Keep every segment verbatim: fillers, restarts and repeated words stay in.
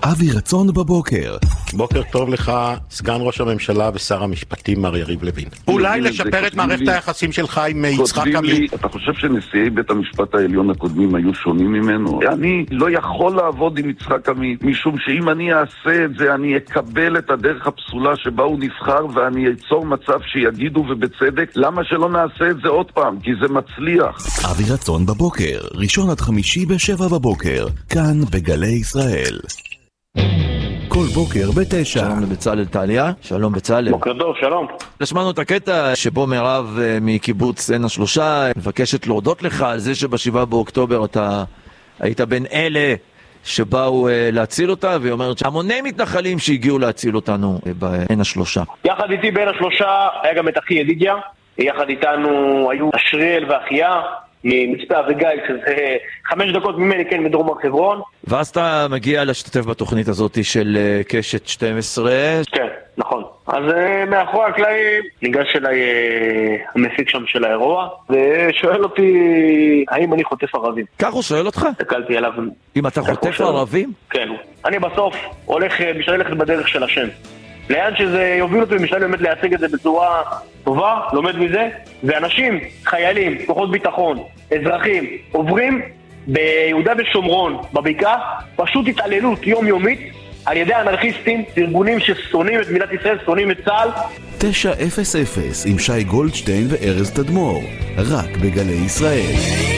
אבי רצון בבוקר. בוקר טוב לך, סגן ראש הממשלה ושר המשפטים מר יריב לוין. אולי לשפר את מערכת היחסים שלך עם יצחק עמית. אתה חושב שנשיאי בית המשפט העליון הקודמים היו שונים ממנו? אני לא יכול לעבוד עם יצחק עמית, משום שאם אני אעשה את זה, אני אקבל את הדרך הפסולה שבה הוא נבחר, ואני אצור מצב שיגידו ובצדק, למה שלא נעשה את זה עוד פעם? כי זה מצליח. אבי רצון בבוקר, ראשון עד חמישי בשבע בבוקר, כאן בגלי ישראל. כל בוקר בתשע. שלום לבצלאל טליה. שלום בצלאל. בוקר טוב, שלום. שמענו את הקטע שבו מירב מקיבוץ עין השלושה מבקשת להודות לך על זה שבשבעה באוקטובר אתה היית בין אלה שבאו להציל אותה, והיא אומרת שהמוני מתנחלים שהגיעו להציל אותנו בעין השלושה. יחד איתי בעין השלושה היה גם את אחי ידידיה, יחד איתנו היו אשריאל ואחיה ממצפה אביגיל, שזה חמש דקות ממני, כן, מדרום הר חברון. ואז אתה מגיע להשתתף בתוכנית הזאת של קשת שתים עשרה. כן, נכון. אז מאחורי הקלעים ניגש אליי המפיק שם של האירוע ושואל אותי האם אני חוטף ערבים. כך הוא שואל אותך? תקלתי עליו. אם אתה חוטף ערבים? כן. אני בסוף הולך, משתדל ללכת בדרך של השם. לאן שזה יוביל אותי, משתדל באמת להציג את זה בצורה טובה, לומד מזה, ואנשים, חיילים, כוחות ביטחון, אזרחים, עוברים ביהודה ושומרון, בבקעה, פשוט התעללות יומיומית על ידי אנרכיסטים, ארגונים ששונאים את מדינת ישראל, שונאים את צה"ל. תשע אפס אפס עם שי גולדשטיין וארז תדמור, רק בגלי ישראל.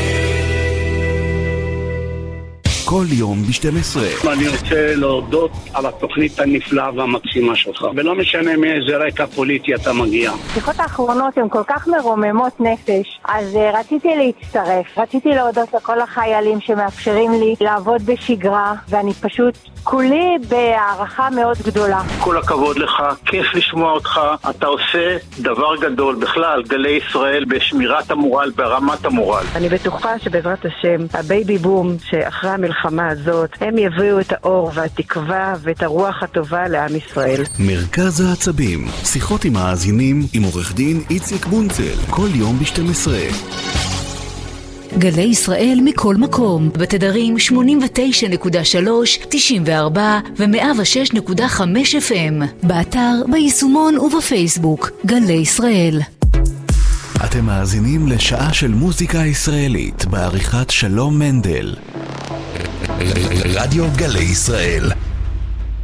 כל יום ב-שתים עשרה. אני רוצה להודות על התוכנית הנפלאה והמקסימה שלך, ולא משנה מאיזה רקע פוליטי אתה מגיע. השיחות האחרונות הן כל כך מרוממות נפש, אז uh, רציתי להצטרף. רציתי להודות לכל החיילים שמאפשרים לי לעבוד בשגרה, ואני פשוט כולי בהערכה מאוד גדולה. כל הכבוד לך, כיף לשמוע אותך. אתה עושה דבר גדול בכלל, גלי ישראל, בשמירת המורל, ברמת המורל. אני בטוחה שבעזרת השם, הבייבי בום שאחרי המלחמה הזאת, הם יביאו את האור והתקווה ואת הרוח הטובה לעם ישראל. מרכז העצבים, שיחות עם מאזינים עם עורך דין איציק בונצל, כל יום ב-שתים עשרה. גלי ישראל מכל מקום, בתדרים שמונים ותשע נקודה שלוש, תשעים וארבע ו-מאה ושש נקודה חמש אף אם, באתר, ביישומון ובפייסבוק. גלי ישראל. אתם מאזינים לשעה של מוזיקה ישראלית בעריכת שלום מנדל. רדיו גלי ישראל.